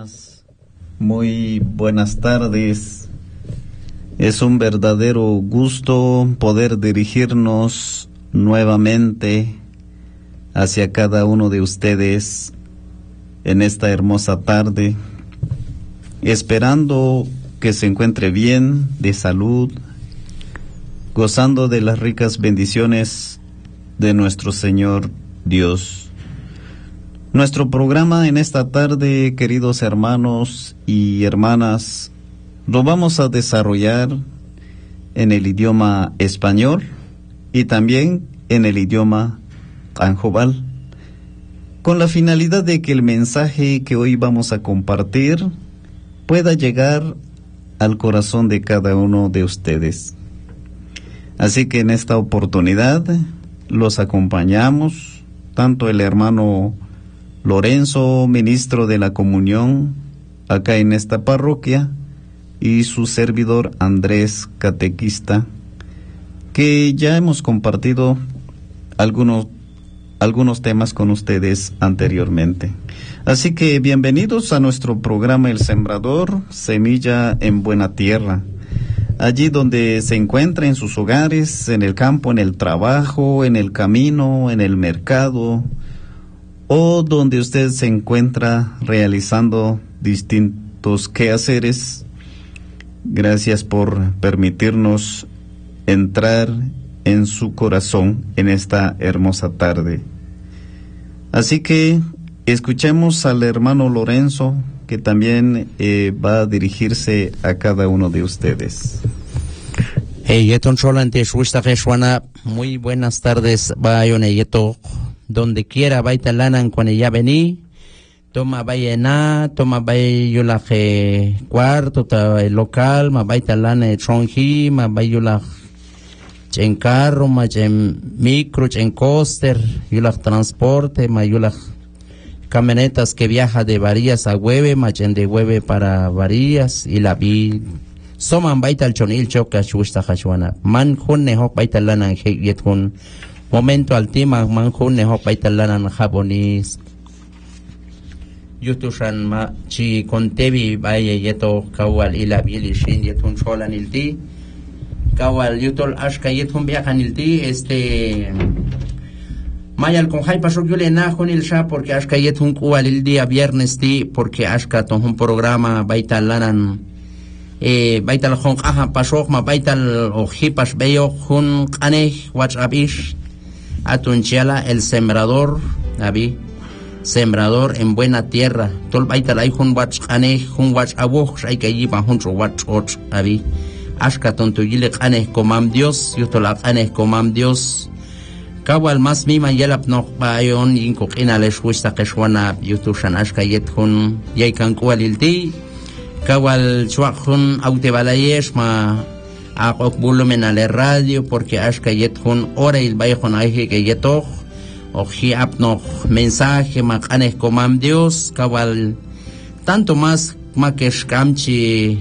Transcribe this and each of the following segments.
hermanas, muy buenas tardes. Es un verdadero gusto poder dirigirnos nuevamente hacia cada uno de ustedes en esta hermosa tarde, esperando que se encuentre bien, de salud, gozando de las ricas bendiciones de nuestro Señor Dios. Nuestro programa en esta tarde, queridos hermanos y hermanas, lo vamos a desarrollar en el idioma español y también en el idioma anjobal, con la finalidad de que el mensaje que hoy vamos a compartir pueda llegar al corazón de cada uno de ustedes. Así que en esta oportunidad los acompañamos, tanto el hermano Lorenzo, ministro de la comunión, acá en esta parroquia, y su servidor Andrés, catequista, que ya hemos compartido algunos temas con ustedes anteriormente. Así que bienvenidos a nuestro programa El Sembrador, Semilla en Buena Tierra. Allí donde se encuentra, en sus hogares, en el campo, en el trabajo, en el camino, en el mercado, o donde usted se encuentra realizando distintos quehaceres. Gracias por permitirnos entrar en su corazón en esta hermosa tarde. Así que escuchemos al hermano Lorenzo, que también va a dirigirse a cada uno de ustedes. Muy buenas tardes, donde quiera baita lanan cuando ya vení, toma bayena, toma bayula cuarto, local, ma baita lana tronji, ma bayula en carro, ma en micro, en coaster, yula transporte, ma yula camionetas que viaja de Varillas a Hueve, ma en de Hueve para Varillas, y la vi soman baita el chonil choca chusta hashwana man hun neho baita lanan yet hun momento altima man hun neho baita lanan japonis yutushan ma chi kontebi baye yeto kawal ila bili shin yet hun cholan ilti kawal yutol ashka yet hun viajan ilti Mayal con Jai pasó yo le najo en el sha porque ashka yet hun kual el día viernes ti porque ashka ton un programa baita lanan baital hong aha pasok ma baital ojipas beyo hun ane WhatsApp ish atunchiala el sembrador abi sembrador en buena tierra tol baital ay hun WhatsApp ane hun WhatsApp ay que yipa hun WhatsApp abi ashka tontuyile ane comam Dios yutolak ane comam Dios kawal mas mima yelap no bayon inko inales huista keshwana yutushan ashka yet hun yaikan kualilti kawal chuakun autebalayesh ma akok volumen a la radio porque ashka yet hun ora il bayjon aje que yetoch oji apno mensaje ma kanes comam Dios kawal tanto más ma que skamchi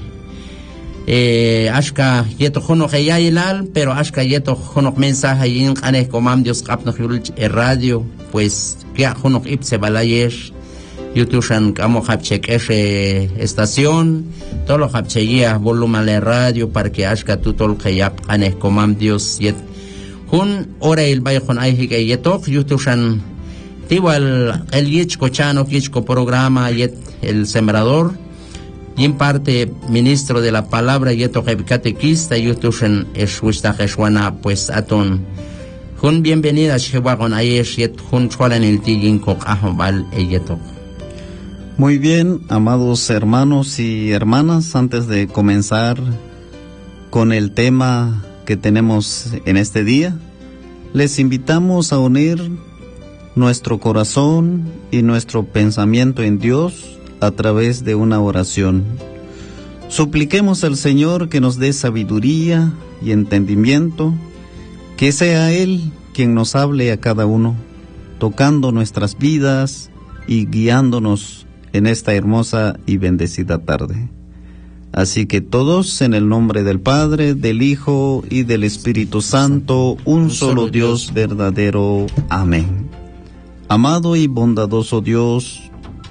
ashka yetojon ojeyailal pero ashka yetojon mensaje yin kanes comam Dios apno radio pues que hun ipse balayesh Yutushan kamo hapchek estación, todo lo hapcheguía volumen de radio para que ashka tutol kayap ane comam Dios yet. Hun ora el bayjon aiji que yetok yutushan tiwal el yichko chano yichko programa yet el sembrador. Y en parte ministro de la palabra yetok catequista yutushan eshuista jeswana pues aton. Hun bienvenida shewagon ayesh yet hun chualan el tijin kok ahobal yetok. Muy bien, amados hermanos y hermanas, antes de comenzar con el tema que tenemos en este día, les invitamos a unir nuestro corazón y nuestro pensamiento en Dios a través de una oración. Supliquemos al Señor que nos dé sabiduría y entendimiento, que sea Él quien nos hable a cada uno, tocando nuestras vidas y guiándonos en esta hermosa y bendecida tarde. Así que todos en el nombre del Padre, del Hijo y del Espíritu Santo, un solo Dios verdadero. Amén. Amado y bondadoso Dios,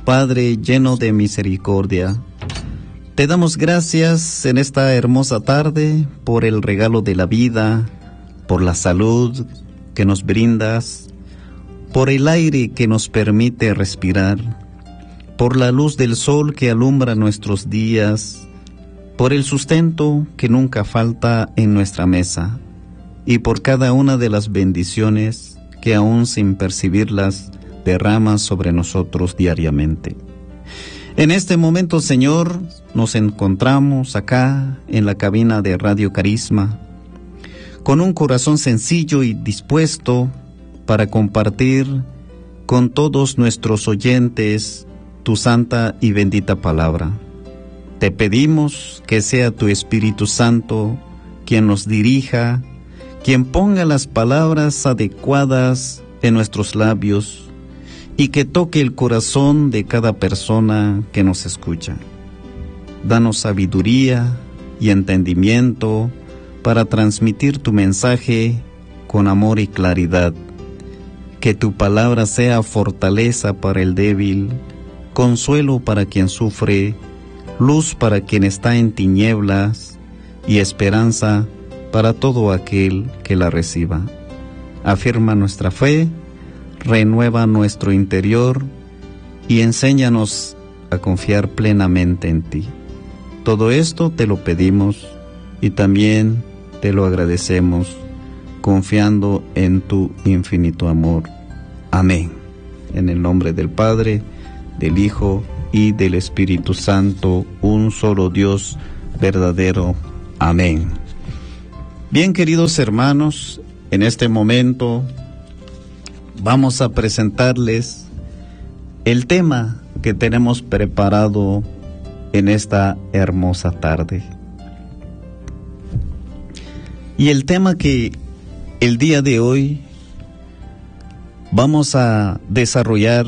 Padre lleno de misericordia, te damos gracias en esta hermosa tarde por el regalo de la vida, por la salud que nos brindas, por el aire que nos permite respirar, por la luz del sol que alumbra nuestros días, por el sustento que nunca falta en nuestra mesa, y por cada una de las bendiciones que aún sin percibirlas derramas sobre nosotros diariamente. En este momento, Señor, nos encontramos acá en la cabina de Radio Carisma, con un corazón sencillo y dispuesto para compartir con todos nuestros oyentes tu santa y bendita palabra. Te pedimos que sea tu Espíritu Santo quien nos dirija, quien ponga las palabras adecuadas en nuestros labios y que toque el corazón de cada persona que nos escucha. Danos sabiduría y entendimiento para transmitir tu mensaje con amor y claridad. Que tu palabra sea fortaleza para el débil, consuelo para quien sufre, luz para quien está en tinieblas y esperanza para todo aquel que la reciba. Afirma nuestra fe, renueva nuestro interior y enséñanos a confiar plenamente en ti. Todo esto te lo pedimos y también te lo agradecemos, confiando en tu infinito amor. Amén. En el nombre del Padre, del Hijo y del Espíritu Santo, un solo Dios verdadero. Amén. Bien, queridos hermanos, en este momento vamos a presentarles el tema que tenemos preparado en esta hermosa tarde. Y el tema que el día de hoy vamos a desarrollar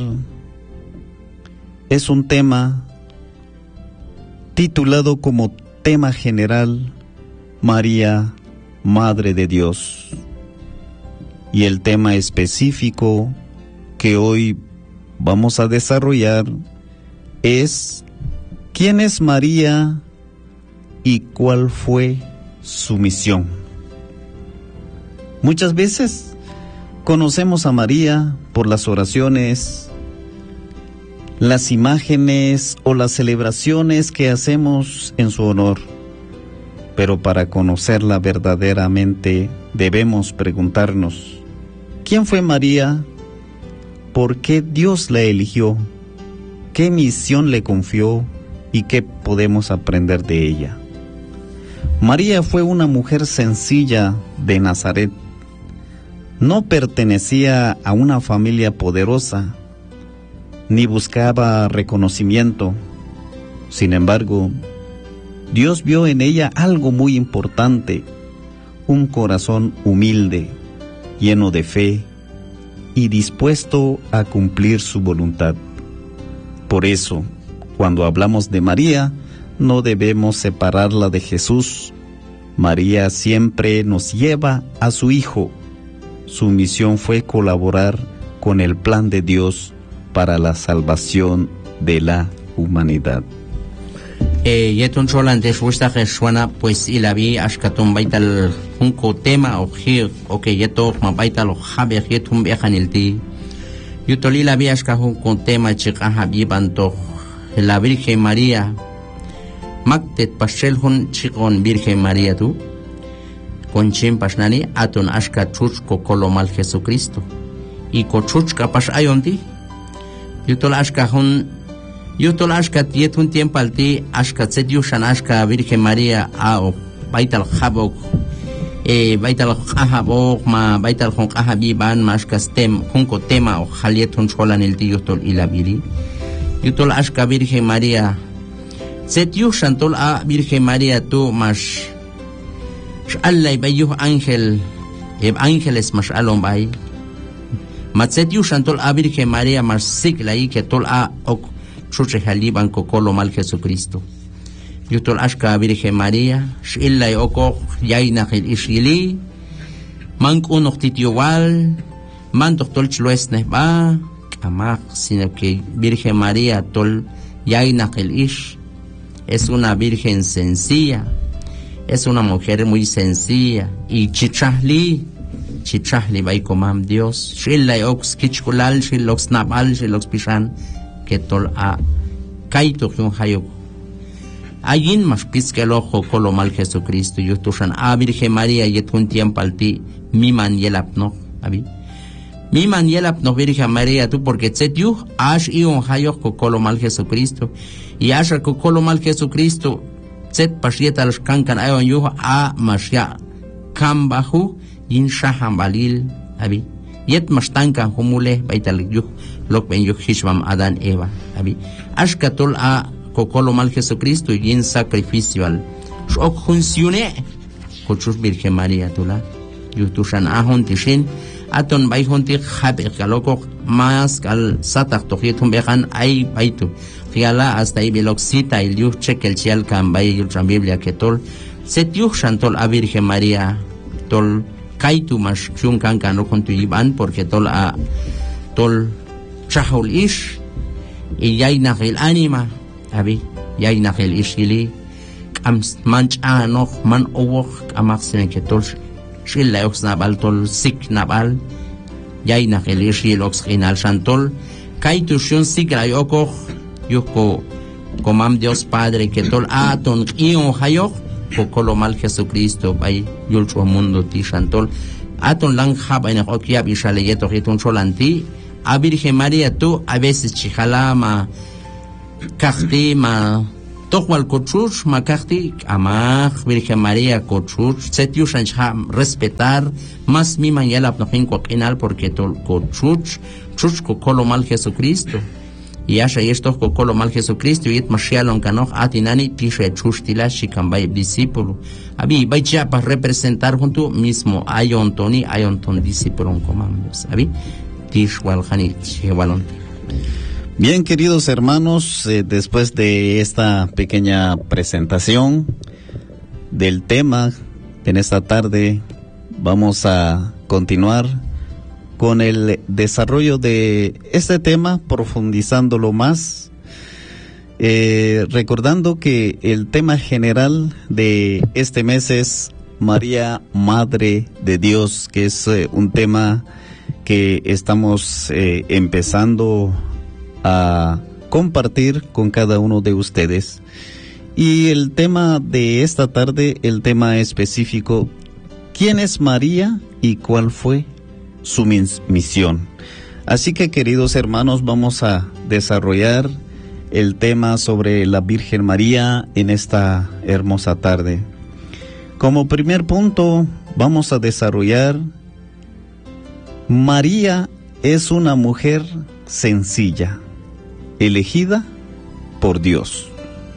es un tema titulado como tema general María, Madre de Dios. Y el tema específico que hoy vamos a desarrollar es ¿quién es María y cuál fue su misión? Muchas veces conocemos a María por las oraciones, las imágenes o las celebraciones que hacemos en su honor. Pero para conocerla verdaderamente debemos preguntarnos, ¿quién fue María? ¿Por qué Dios la eligió? ¿Qué misión le confió? ¿Y qué podemos aprender de ella? María fue una mujer sencilla de Nazaret. No pertenecía a una familia poderosa, ni buscaba reconocimiento. Sin embargo, Dios vio en ella algo muy importante, un corazón humilde, lleno de fe y dispuesto a cumplir su voluntad. Por eso, cuando hablamos de María, no debemos separarla de Jesús. María siempre nos lleva a su Hijo. Su misión fue colaborar con el plan de Dios para la salvación de la humanidad. Yetun cholan de shusta suena pues y la vi ashkatum baital junco tema o que yeto ma baital habe yetum bejanilti yutoli la vi ashkahun con tema chica habibanto la Virgen María maktet pasel hun chikon Virgen María tu con chim pasnani atun ashka chuchko kolomal Jesucristo y cochuchka pas ayonti yutol ashkahun Yutol ashka tietun tiempo alti ashka tzediushan ashka Virgen María o baital jabok baital jabok ma baital hon jabiban ma ashka stem hunko tema o jalietun cholan el ti yutol ilabiri yutol ashka Virgen María tzediushan tol a Virgen María tu mas Allah bayuh ángel ángeles mas alon bay ma tzediushan tol a Virgen María mas sigla y que tol a ok chuche haliban kokolo mal Jesucristo. Yutol ashka Virgen María, shilla oko yaina hil ishili, mank unok titiwal, man doctor chluesne ba, amaj, sino que Virgen María tol yaina el ish es una virgen sencilla, es una mujer muy sencilla y chichahli bay comam Dios shillay ox kichkulal shilox nabal shilox pishan que tol a kaito yun hayok ayin mas piskelo kolo mal Jesucristo yutushan a Virgen María yetun tiempo alti miman yelap no abi miman yelap no Virgen María tú porque tsetiu ash ion hayok kolo mal Jesucristo y ash kolo mal Jesucristo tset pashieta los kankan ayon yuh a masya kambahu yin shaham balil abi yet mashtankan humule baital yuh lok ben yuh hishmam Adán Eva abi ashkatul a kokolo mal Jesucristo yin sacrificial shok funcione kochus Virgen María tula yuh tushan ahon tishin aton bay honti khabe kaloko mas kal satak tokhietum behan ay baitu fiala hasta ahí veloxita el yuh chekel chial kan bay yul Biblia que tol set yuh shantol a Virgen María tol kaitu mas kyun kan no kontu iban porque tol a tol chahul ish y yaina el anima abi yaina el ishili am manch no man owok amaxen que tol shilla ox nabal tol sik nabal yaina el ishil ox ginal shantol kaitu shun sigra yoko yuko comam Dios Padre que tol aton ion hayok kokolo mal Jesucristo bay yulcho mundo ti shantol aton lang haba en okia bishale yeto hitun cholanti a Virgen María tú a veces chijalama kahti ma tokwal kochuch ma kahti ama Virgen María kochuch setiu shancha respetar más mi mañana no hinko final porque tol kochuch chuch kokolo mal Jesucristo y asha estos kokolo mal Jesucristo y mashialon kanoj atinani tishe chustila shikambay discípulo abi baicha para representar junto mismo ayonton discípulo comamos abi tishwal khani chewalon. Bien, queridos hermanos, después de esta pequeña presentación del tema en esta tarde vamos a continuar con el desarrollo de este tema, profundizándolo más, recordando que el tema general de este mes es María, Madre de Dios, que es un tema que estamos empezando a compartir con cada uno de ustedes. Y el tema de esta tarde, el tema específico, ¿quién es María y cuál fue su misión? Así que, queridos hermanos, vamos a desarrollar el tema sobre la Virgen María en esta hermosa tarde. Como primer punto, vamos a desarrollar: María es una mujer sencilla, elegida por Dios.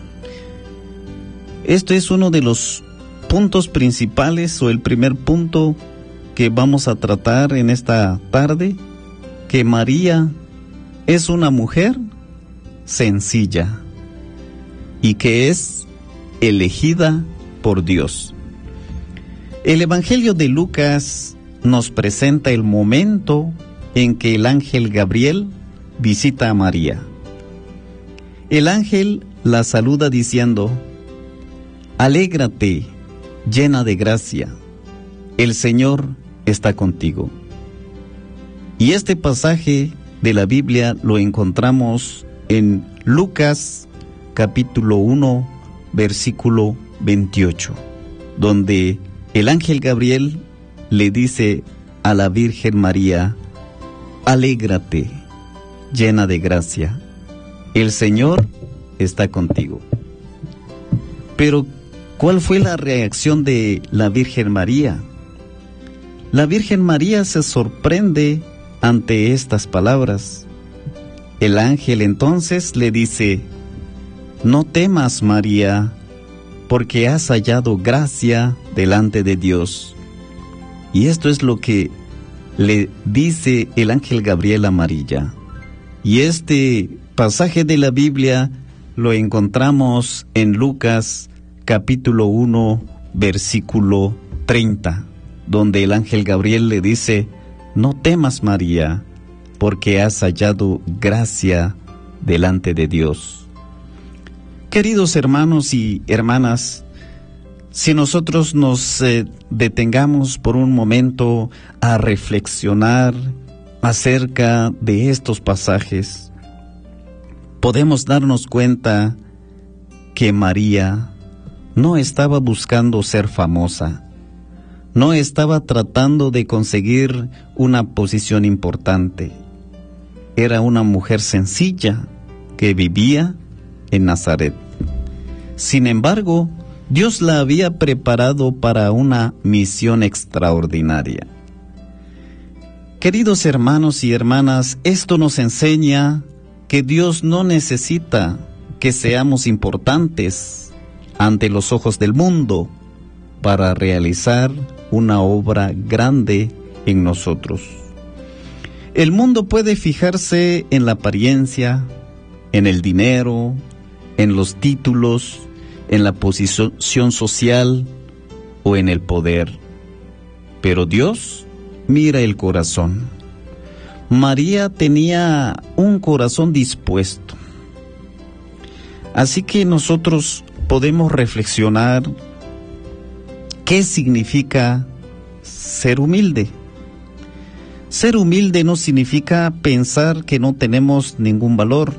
Esto es uno de los puntos principales, o el primer punto que vamos a tratar en esta tarde, que María es una mujer sencilla y que es elegida por Dios. El Evangelio de Lucas nos presenta el momento en que el ángel Gabriel visita a María. El ángel la saluda diciendo: alégrate, llena de gracia, el Señor está contigo. Y este pasaje de la Biblia lo encontramos en Lucas capítulo 1 versículo 28, donde el ángel Gabriel le dice a la Virgen María: alégrate, llena de gracia, el Señor está contigo. Pero, ¿cuál fue la reacción de la Virgen María? La Virgen María se sorprende ante estas palabras. El ángel entonces le dice: no temas, María, porque has hallado gracia delante de Dios. Y esto es lo que le dice el ángel Gabriel a María. Y este pasaje de la Biblia lo encontramos en Lucas capítulo 1 versículo 30, donde el ángel Gabriel le dice: no temas, María, porque has hallado gracia delante de Dios. Queridos hermanos y hermanas, si nosotros nos detengamos por un momento a reflexionar acerca de estos pasajes, podemos darnos cuenta que María no estaba buscando ser famosa, no estaba tratando de conseguir una posición importante. Era una mujer sencilla que vivía en Nazaret. Sin embargo, Dios la había preparado para una misión extraordinaria. Queridos hermanos y hermanas, esto nos enseña que Dios no necesita que seamos importantes ante los ojos del mundo para realizar una obra grande en nosotros. El mundo puede fijarse en la apariencia, en el dinero, en los títulos, en la posición social o en el poder. Pero Dios mira el corazón. María tenía un corazón dispuesto. Así que nosotros podemos reflexionar qué significa ser humilde. Ser humilde no significa pensar que no tenemos ningún valor.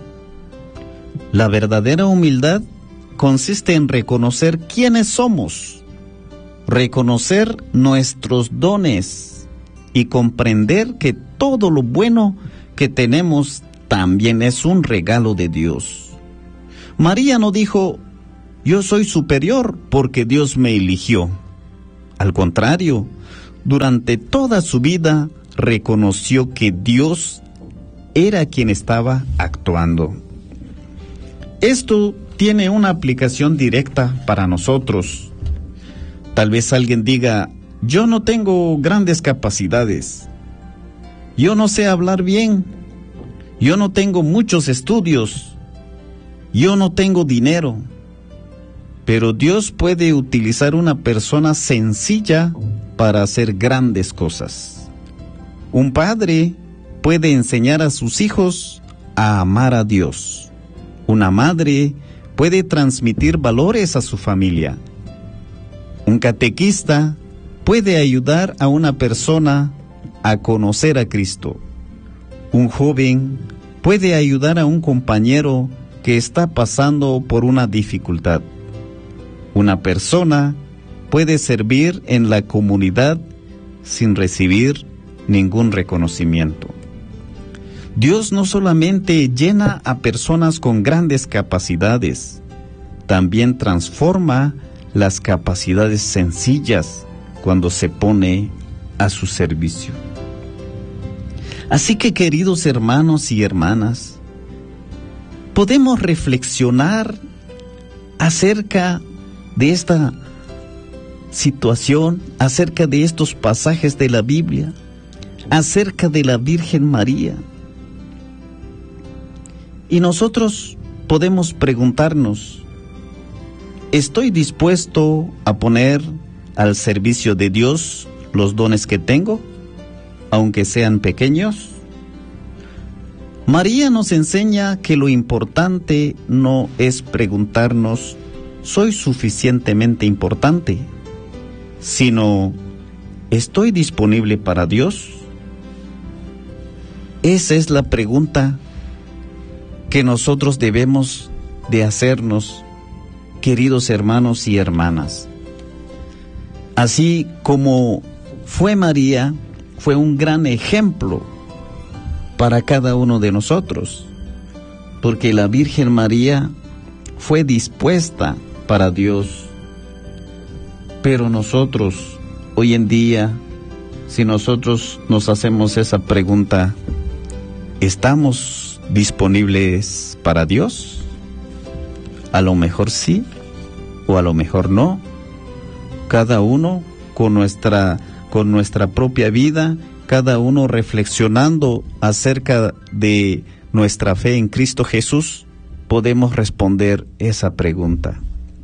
La verdadera humildad consiste en reconocer quiénes somos, reconocer nuestros dones y comprender que todo lo bueno que tenemos también es un regalo de Dios. María no dijo, yo soy superior porque Dios me eligió. Al contrario, durante toda su vida reconoció que Dios era quien estaba actuando. Esto tiene una aplicación directa para nosotros. Tal vez alguien diga, yo no tengo grandes capacidades, yo no sé hablar bien, yo no tengo muchos estudios, yo no tengo dinero. Pero Dios puede utilizar una persona sencilla para hacer grandes cosas. Un padre puede enseñar a sus hijos a amar a Dios. Una madre puede transmitir valores a su familia. Un catequista puede ayudar a una persona a conocer a Cristo. Un joven puede ayudar a un compañero que está pasando por una dificultad. Una persona puede servir en la comunidad sin recibir ningún reconocimiento. Dios no solamente llena a personas con grandes capacidades, también transforma las capacidades sencillas cuando se pone a su servicio. Así que, queridos hermanos y hermanas, podemos reflexionar acerca de esta situación, acerca de estos pasajes de la Biblia, acerca de la Virgen María. Y nosotros podemos preguntarnos, ¿estoy dispuesto a poner al servicio de Dios los dones que tengo, aunque sean pequeños? María nos enseña que lo importante no es preguntarnos, ¿soy suficientemente importante?, sino, ¿estoy disponible para Dios? Esa es la pregunta que nosotros debemos de hacernos, queridos hermanos y hermanas. Así como fue María, fue un gran ejemplo para cada uno de nosotros, porque la Virgen María fue dispuesta para Dios. Pero nosotros, hoy en día, si nosotros nos hacemos esa pregunta, ¿estamos disponibles para Dios? A lo mejor sí, o a lo mejor no. Cada uno con nuestra propia vida, cada uno reflexionando acerca de nuestra fe en Cristo Jesús, podemos responder esa pregunta.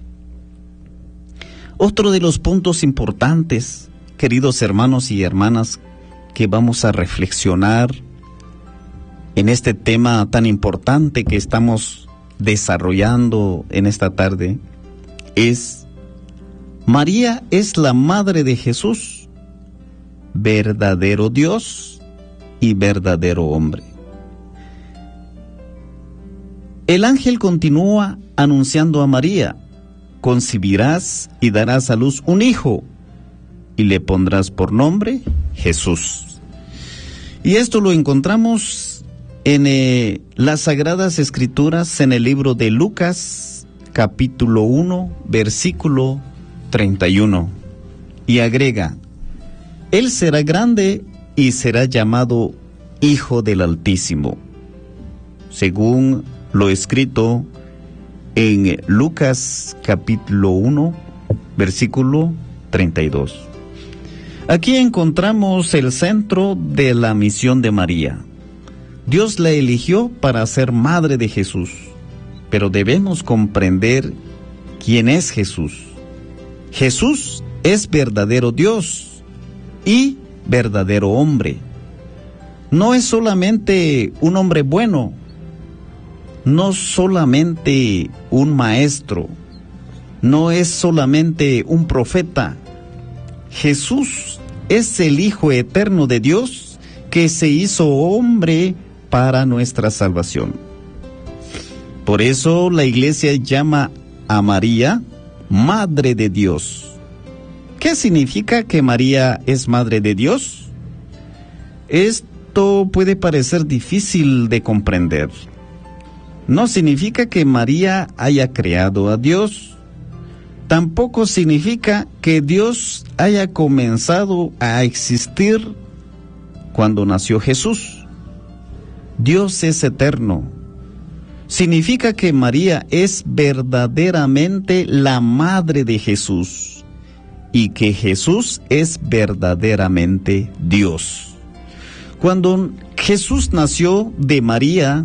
Otro de los puntos importantes, queridos hermanos y hermanas, que vamos a reflexionar en este tema tan importante que estamos desarrollando en esta tarde es: María es la madre de Jesús, verdadero Dios y verdadero hombre. El ángel continúa anunciando a María: concebirás y darás a luz un hijo, y le pondrás por nombre Jesús. Y esto lo encontramos en las Sagradas Escrituras, en el libro de Lucas, capítulo 1, versículo 31. Y agrega: Él será grande y será llamado Hijo del Altísimo, según lo escrito en Lucas capítulo 1, versículo 32. Aquí encontramos el centro de la misión de María. Dios la eligió para ser madre de Jesús, pero debemos comprender quién es Jesús. Jesús es verdadero Dios y verdadero hombre. No es solamente un hombre bueno, no solamente un maestro, no es solamente un profeta. Jesús es el Hijo eterno de Dios que se hizo hombre para nuestra salvación. Por eso la Iglesia llama a María Madre de Dios. ¿Qué significa que María es Madre de Dios? Esto puede parecer difícil de comprender. No significa que María haya creado a Dios. Tampoco significa que Dios haya comenzado a existir cuando nació Jesús. Dios es eterno. Significa que María es verdaderamente la madre de Jesús y que Jesús es verdaderamente Dios. Cuando Jesús nació de María,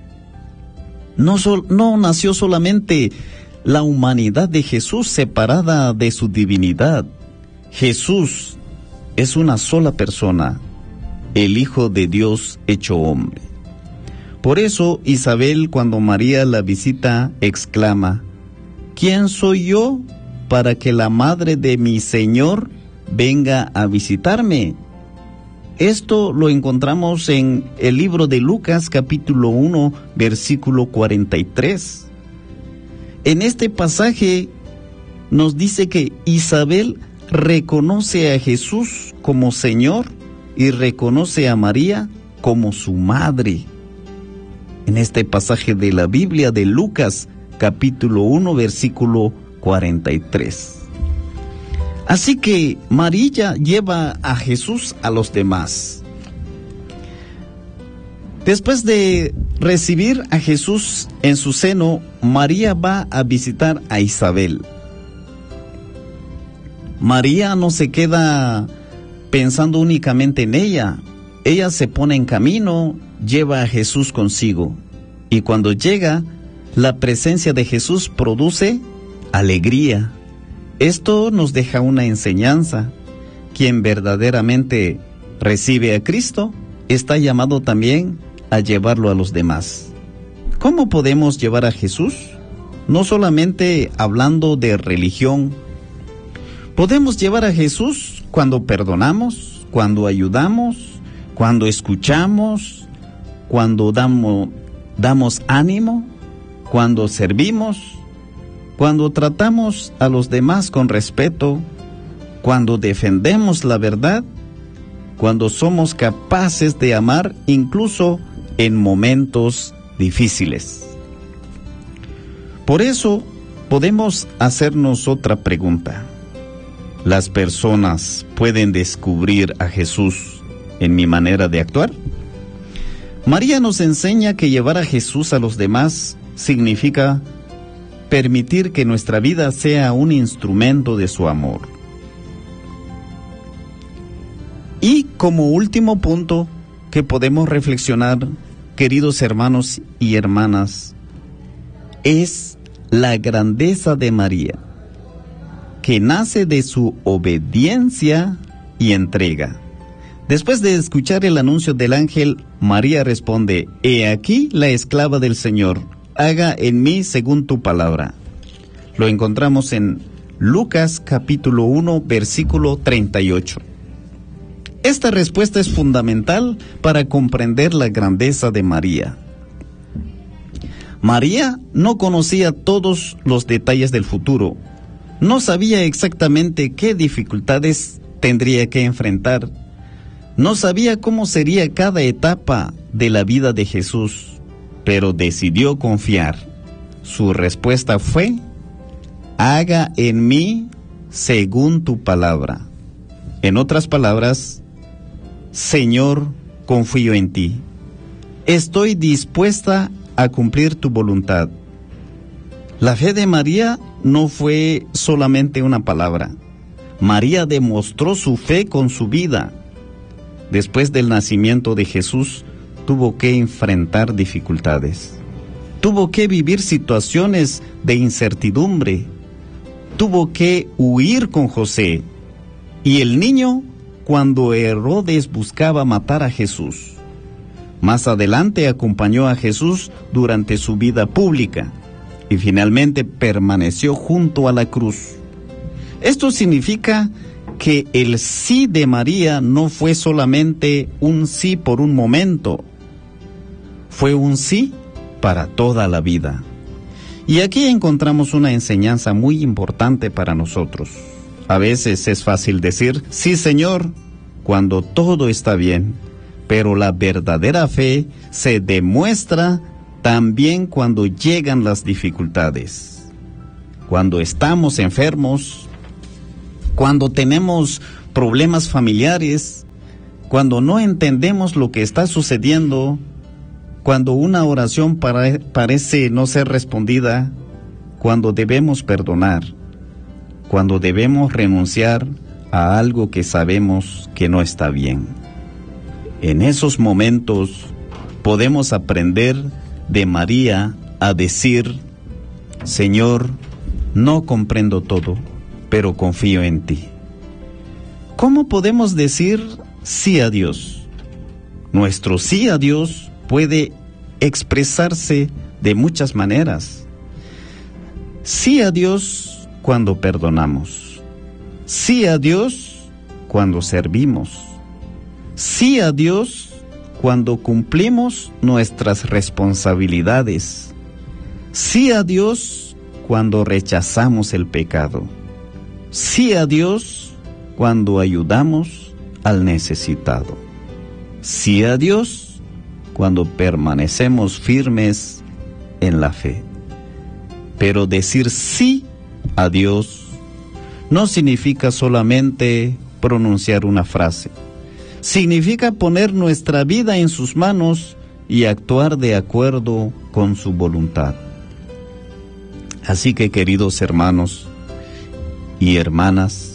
no nació solamente la humanidad de Jesús separada de su divinidad. Jesús es una sola persona, el Hijo de Dios hecho hombre. Por eso Isabel, cuando María la visita, exclama: ¿quién soy yo para que la madre de mi Señor venga a visitarme? Esto lo encontramos en el libro de Lucas, capítulo 1, versículo 43. En este pasaje nos dice que Isabel reconoce a Jesús como Señor y reconoce a María como su madre. En este pasaje de la Biblia de Lucas, capítulo 1, versículo 43. Así que María lleva a Jesús a los demás. Después de recibir a Jesús en su seno, María va a visitar a Isabel. María no se queda pensando únicamente en ella. Ella se pone en camino, lleva a Jesús consigo. Y cuando llega, la presencia de Jesús produce alegría. Esto nos deja una enseñanza. Quien verdaderamente recibe a Cristo está llamado también a llevarlo a los demás. ¿Cómo podemos llevar a Jesús? No solamente hablando de religión. Podemos llevar a Jesús cuando perdonamos, cuando ayudamos, cuando escuchamos, cuando damos ánimo, cuando servimos, cuando tratamos a los demás con respeto, cuando defendemos la verdad, cuando somos capaces de amar incluso en momentos difíciles. Por eso podemos hacernos otra pregunta. ¿Las personas pueden descubrir a Jesús en mi manera de actuar? María nos enseña que llevar a Jesús a los demás significa permitir que nuestra vida sea un instrumento de su amor. Y como último punto que podemos reflexionar, queridos hermanos y hermanas, es la grandeza de María, que nace de su obediencia y entrega. Después de escuchar el anuncio del ángel, María responde: He aquí la esclava del Señor, haga en mí según tu palabra. Lo encontramos en Lucas capítulo 1, versículo 38. Esta respuesta es fundamental para comprender la grandeza de María. María no conocía todos los detalles del futuro, no sabía exactamente qué dificultades tendría que enfrentar, no sabía cómo sería cada etapa de la vida de Jesús, pero decidió confiar. Su respuesta fue: haga en mí según tu palabra. En otras palabras, Señor, confío en ti. Estoy dispuesta a cumplir tu voluntad. La fe de María no fue solamente una palabra. María demostró su fe con su vida. Después del nacimiento de Jesús, tuvo que enfrentar dificultades. Tuvo que vivir situaciones de incertidumbre. Tuvo que huir con José. Y el niño, cuando Herodes buscaba matar a Jesús. Más adelante acompañó a Jesús durante su vida pública y finalmente permaneció junto a la cruz. Esto significa que el sí de María no fue solamente un sí por un momento, fue un sí para toda la vida. Y aquí encontramos una enseñanza muy importante para nosotros. A veces es fácil decir, sí Señor, cuando todo está bien, pero la verdadera fe se demuestra también cuando llegan las dificultades. Cuando estamos enfermos, cuando tenemos problemas familiares, cuando no entendemos lo que está sucediendo, cuando una oración parece no ser respondida, cuando debemos perdonar, cuando debemos renunciar a algo que sabemos que no está bien. En esos momentos podemos aprender de María a decir: Señor, no comprendo todo, pero confío en ti. ¿Cómo podemos decir sí a Dios? Nuestro sí a Dios puede expresarse de muchas maneras. Sí a Dios cuando perdonamos. Sí a Dios cuando servimos. Sí a Dios cuando cumplimos nuestras responsabilidades. Sí a Dios cuando rechazamos el pecado. Sí a Dios cuando ayudamos al necesitado. Sí a Dios cuando permanecemos firmes en la fe. Pero decir sí a Dios no significa solamente pronunciar una frase. Significa poner nuestra vida en sus manos y actuar de acuerdo con su voluntad. Así que, queridos hermanos y hermanas,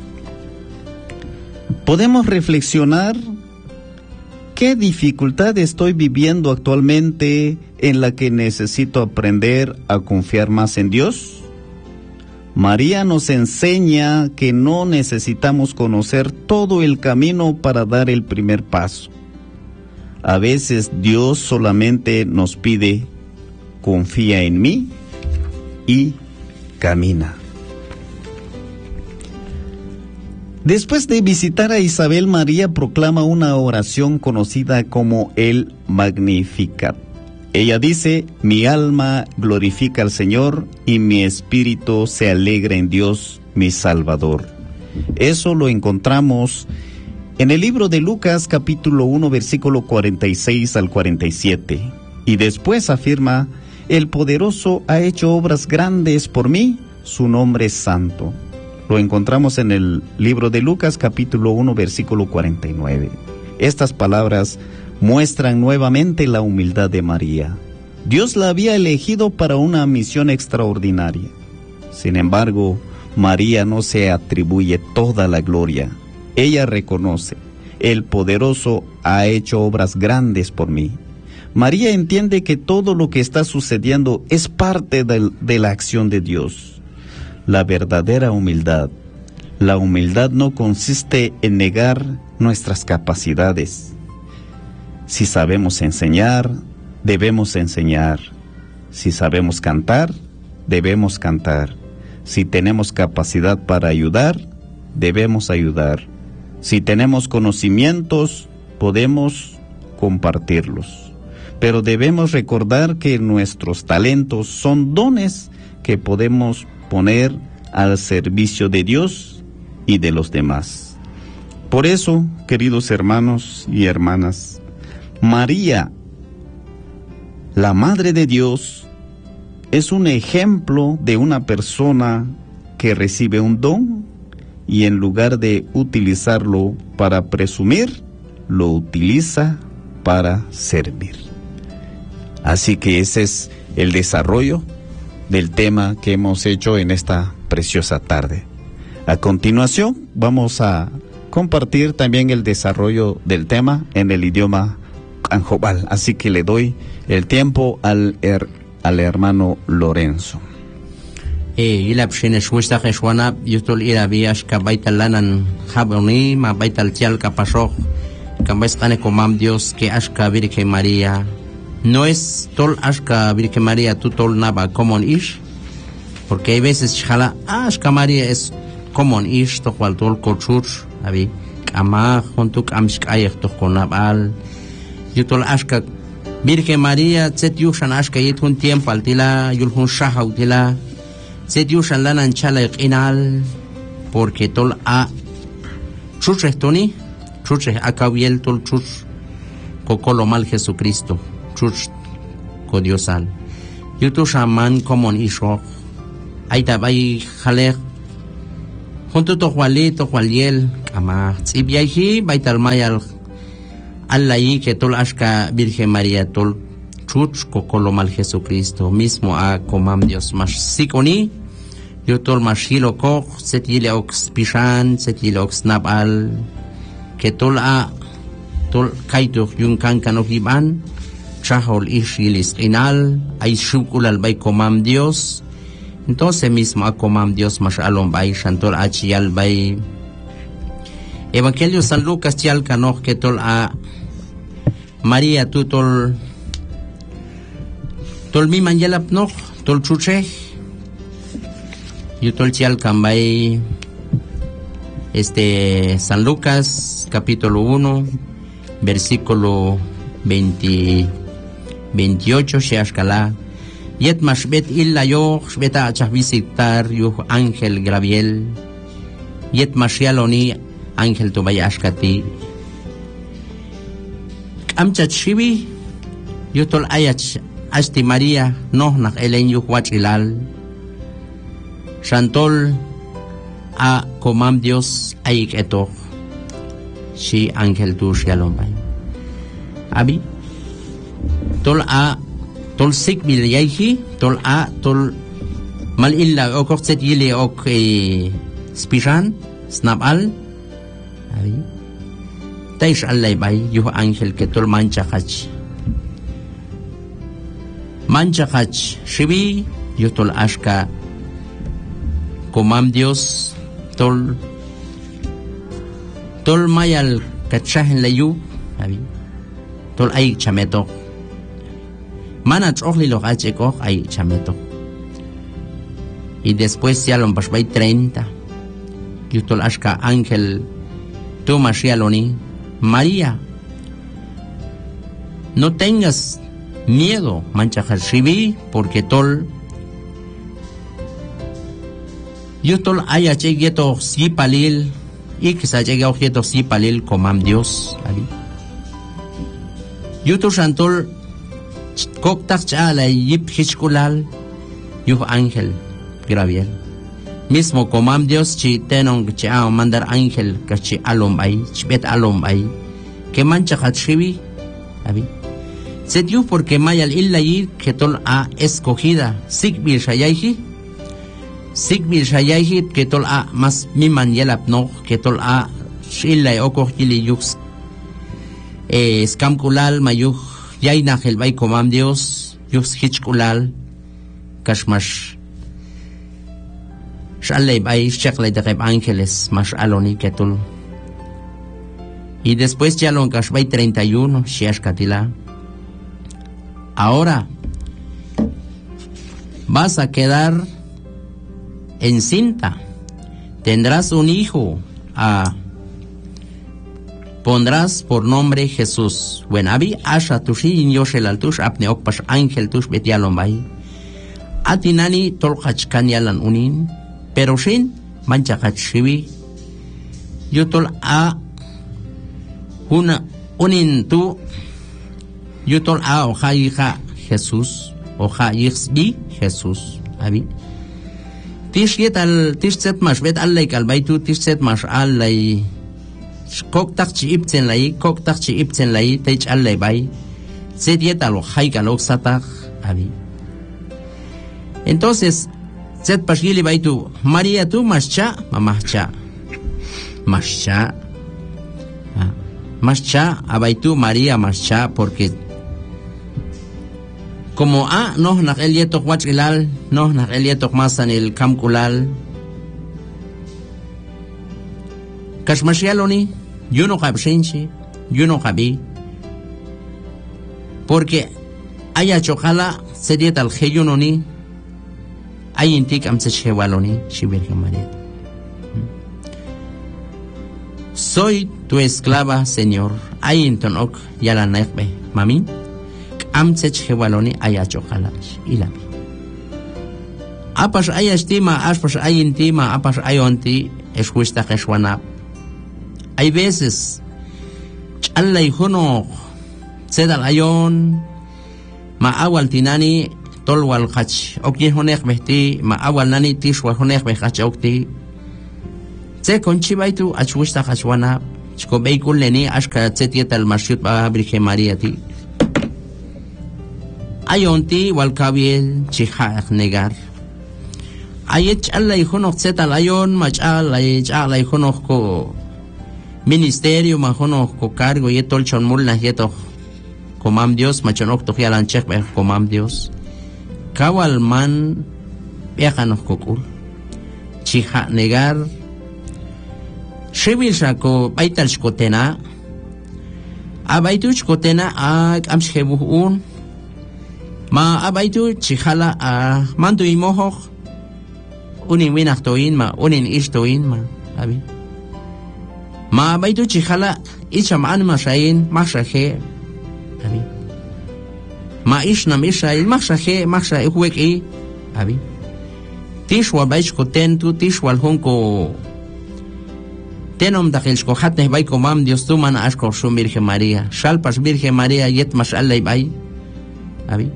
podemos reflexionar qué dificultad estoy viviendo actualmente en la que necesito aprender a confiar más en Dios. María nos enseña que no necesitamos conocer todo el camino para dar el primer paso. A veces Dios solamente nos pide: confía en mí y camina. Después de visitar a Isabel, María proclama una oración conocida como el Magnificat. Ella dice: mi alma glorifica al Señor y mi espíritu se alegra en Dios, mi Salvador. Eso lo encontramos en el libro de Lucas, capítulo 1, versículo 46 al 47. Y después afirma: el poderoso ha hecho obras grandes por mí, su nombre es santo. Lo encontramos en el libro de Lucas, capítulo 1, versículo 49. Estas palabras muestran nuevamente la humildad de María. Dios la había elegido para una misión extraordinaria. Sin embargo, María no se atribuye toda la gloria. Ella reconoce: el poderoso ha hecho obras grandes por mí. María entiende que todo lo que está sucediendo es parte de la acción de Dios. La verdadera humildad. La humildad no consiste en negar nuestras capacidades. Si sabemos enseñar, debemos enseñar. Si sabemos cantar, debemos cantar. Si tenemos capacidad para ayudar, debemos ayudar. Si tenemos conocimientos, podemos compartirlos. Pero debemos recordar que nuestros talentos son dones que podemos poner al servicio de Dios y de los demás. Por eso, queridos hermanos y hermanas, María, la Madre de Dios, es un ejemplo de una persona que recibe un don y en lugar de utilizarlo para presumir, lo utiliza para servir. Así que ese es el desarrollo del tema que hemos hecho en esta preciosa tarde. A continuación, vamos a compartir también el desarrollo del tema en el idioma anjobal. Así que le doy el tiempo al hermano Lorenzo. Ilap shines wista khshwana yutol ira biash ka baitalanan haboni ma baital tial ka pasok kambestane komam Dios que ashka Virgen María no es tol ashka Virgen María tu tol naba common ish, porque hay veces chala ashka María es common ish to cual tol kochur abi ama juntuk amshk ayek to konabal yutol ashka Virgen María tset yushan ashka yit un tiempo altila yulhun shaha utila tset yushan lanan chala inal, porque tol a chuche toni chuche akabiel tol chuch kokolo mal Jesucristo chuch ko Diosal yutu shaman common isho aita bay khalek junto to Juanito Juaniel ama tsibiahi baital mayal Allahi que tol ashka Virgen María tol chuch kokolo mal Jesucristo mismo a comam Dios mas sikoni yo tol mashilo ko setile ox pishan setile ox nabal que tol a tol kaito yun kankan iban chahol ishilis inal ay shukul al bay comam Dios. Entonces mismo a comam Dios mas alon bay shantol achial bay Evangelio San Lucas tial kanok que tol a María tu tol mi manjelap no tol chuche yo tol chial kambay San Lucas capítulo 1 versículo 28 sheashkala yet mashbet illa yo shbeta achah visitar yo ángel Gabriel yet mashialoni ángel to bayashkati amchat shibi yutol ayach asti María no nak elen yu huachilal shantol a comam Dios ayik eto shi ángel tu shialombay abi tol a tol sik bil yaihi tol a tol mal illa okokset yili ok spishan snabal abi taish allay bay yuh ángel que tol manchakach shibi yuh tol ashka comam Dios tol mayal kachahen layu abi tol ay chameto manach ohli lo acheko ay chameto y después ya lo pasbay 30 yuh tol ashka ángel tu mashialoni María, no tengas miedo, mancha hashibi, porque tol yo tol haya chegueto si palil y que se llegue objeto si palil comam Dios, ali. Yo tol shantol koktak chala yip hishkulal yo ángel Gabriel. Mismo comam Dios chi tenong cha mandar ángel kachi alombay chbet alombay que mancha hatshibi abi se dio porque mayal illayi que tol a escogida sigbil shayaihi que tol a mas miman yelap no que tol a shillay okojili yux skamkulal mayuj yayna helbay comam Dios yux hichkulal kashmash Shalay bay shaklay de ángeles mas aloni ketul Y después ya lo encashbay 31, Shiashkatila. Ahora vas a quedar encinta. Tendrás un hijo. Pondrás por nombre Jesús. Buenavi, asha tushi, yoshel al tush, apne okpash ángel tush betialombay. Atinani tolkachkan yalan unin. Pero shin, manchakachivi. Yutol unin tu. Yutol oja hija Jesús. Oja yixbi Jesús. Abi. Tishet mash bet allay kalbaytu, tishet mash allay. Koktak chi ipten lay, teich allay bay. Set lo hay kalok satak. Abi. Entonces, set pashgili baytu, María tu mascha, mamahcha. Mascha. Mascha, abaytu María mascha, porque como no nak el yetok wachilal, no nak el yetok masan el kamkulal. Kashmashialoni, yo no kabshinchi, yo no kabi. Porque haya chocala, se dieta al geyunoni, hay intik amsechewaloni, Virgen María. Soy tu esclava, Señor. Hay intonok yala nekbe, mami. Amsech hewaloni ayachojalash ilabi. Apash ayastima, apash ayintima, apash ayonti, eshuista keshwana. Hay veces, chalay huno, sedal ayon, ma awal tinani, tolwal hach, okye honek behti, ma awal nani tishwa honek behach okti. Se conchibaitu, achuista keshwana, chko beikul leni, ashka tsetieta al marshut ba Virgen María ti. Ayonti walkabiel chihak negar. Ayech allay hunok zetal ayon machal ay hunok ko ministerio ma hunok ko cargo yetol chon mulna yeto komam Dios machonok to yalan chek be komam Dios. Kawal man viajanok kokul. Chihak negar. Shebilsha ko baital shkotena. Abaitu shkotena amshkebuhun. Ma abaitu chijala mandu imohok unin winaktoin ma unin ishtoin ma abi ma abaitu chijala icham anma shain mashaje abi ma ishna mishain mashaje masha hueki abi tishwa baishko tentu tishwal honko tenom dakhilshko hatne bay komam Dios tu man ashko shum Virgen María shalpas Virgen María yet mashalay bay abi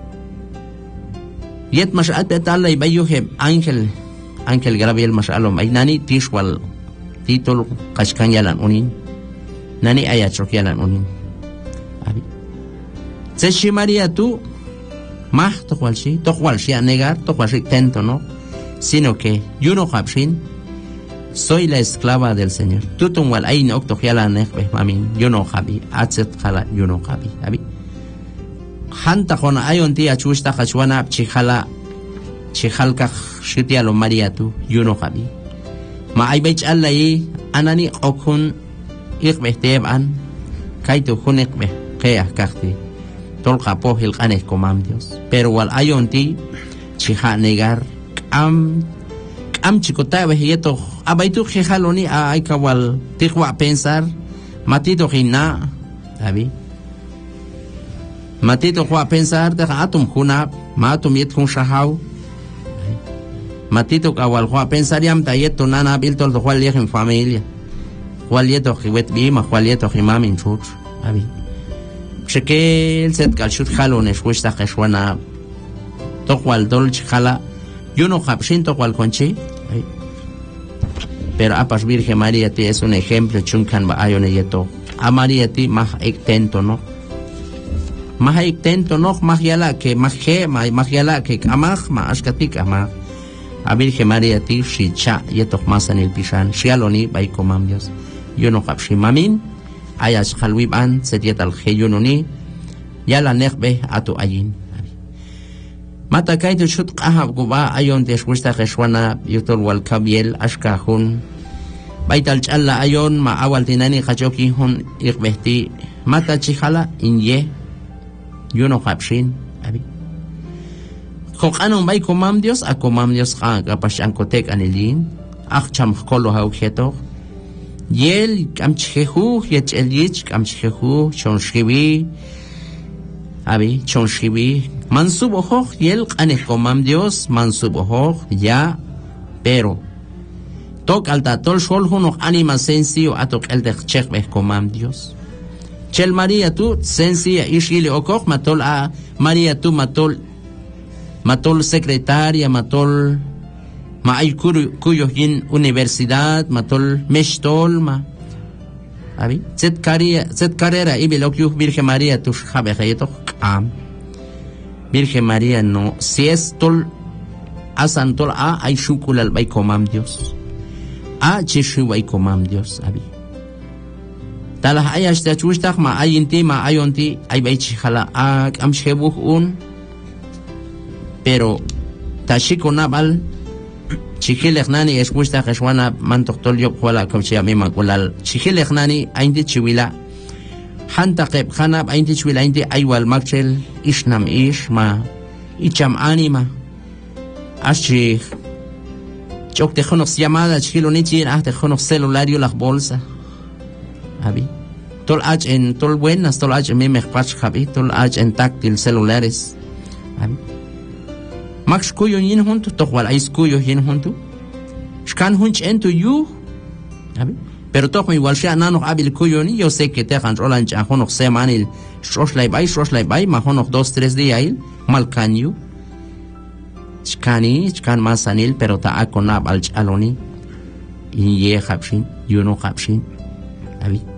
Yet masal petala y bayuhe ángel Gabriel masalom ay nani tishwal titol kashkan yalan unin nani ayachok yalan unin abi Tseshi María tu mah tokwal shi a negar tokwal shi tento no sino que yo no kapshin soy la esclava del Señor tutun wal ay no oktok yalan nekbe mamin yo no kabi atset khala yo no kabi abi Hanta kona ayon ti achusta kachwana chijala chijalka shitia lo María tu yuno kabi ma ay bech allai anani okun ikbeh an kaitu hunek be kaya kakti tolka pohil kanek komam Dios pero wal ayon ti chija negar am chikota be yeto abaitu chijaloni ay kawal tikwa pensar matito hina abi Matito kwa pensar de atum hunap, matum yet hun shahau. Matito kawal kwa pensar yam tayeto nana biltol to kwal yeh en familia. Kwal yeto hiwet bima, kwal yeto himam in chuch. Abi. Shekel set kalshut halon eshuesta keshwana. To kwal dol chhala. Yo no kapshin to kwal konchi. Pero apas Virgen María ti es un ejemplo chunkan ba ayone yeto. A María ti mah ektento no. Mahai tento noch mahyala que amach ma ashkatik amach a Virgen María ti shicha yetok masan el pishan shialoni bay komam Dios yo no kapshi mamin ayas khalwiban setiet al khayunoni yala nekbe atu ayin mata kaitu shut qahab guba ayon deshwista khashwana yutol wal kabiel ashkahun baital challa ayon ma awal tinani khachoki hun irbehti mata chijala inye yuno hapshin abi kokanon bay komam Dios kapash ankotek anilin acham kolo haujeto yel kamchehu yechelich kamchehu chonshkibi abi chonshkibi mansuboh yel qane komam Dios mansuboh ya pero tok alta tol shol huno anima sensio atok el de chekbe komam Dios chel María tu sensia ishile okok matol a María tu matol secretaria matol ma ay kuyo yin universidad matol meshtol ma abi zet carrera ibilokyu Virgen María tu jabe hayeto am Virgen María no si es tol asantol a ay shukulal bay komam Dios a chishu bay komam Dios abi talah ay hasta chushtak ma ayinti ma ayonti ay bay chijala a amshebuh un pero tashiko nabal chihilegnani escuesta kashwana mantoctol yo kwala kauchi amima kulal chihilegnani aindi chiwila hanta qeb khanab aindi chiwila aindi aywal makchel ishnam ish ma icham anima ashi chok te khonox llamada chihilo nichi te khonox celulario la bolsa abi tol ach en tol buenas tol ach me mejpach habi tol ach en táctil celulares abi max kuyo yin junto tokwal ais kuyo yin junto shkan hunch ento you abi pero tokmo igual sha nano abil kuyo ni yo sé que te controlan cha honok semanil shoslay bay ma honok 2-3 días il malkanyu shkan masanil pero ta akonab al chaloni ye khapshin you no khapshin abi